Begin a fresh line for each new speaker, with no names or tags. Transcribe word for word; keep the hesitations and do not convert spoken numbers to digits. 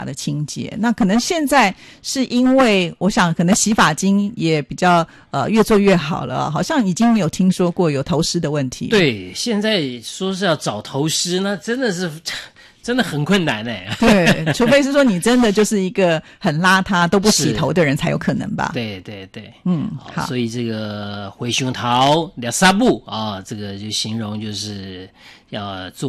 的清洁。那可能现在是因为我想可能洗发精也比较呃越做越好了，好像已经没有听说过有头虱的问题。
对，现在说是要找头虱，那真的是真的很困难哎。
对，除非是说你真的就是一个很邋遢都不洗头的人才有可能吧。
对对对，
嗯，
好，所以这个回胸桃两三步啊，这个就形容就是要做